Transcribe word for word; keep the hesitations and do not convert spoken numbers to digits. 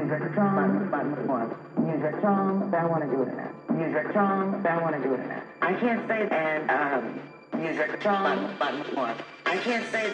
Use your charm, button one. Use your charm, I want to do it in that. Use your charm, I want to do it in that. I can't say and um, use your charm, button one. I can't say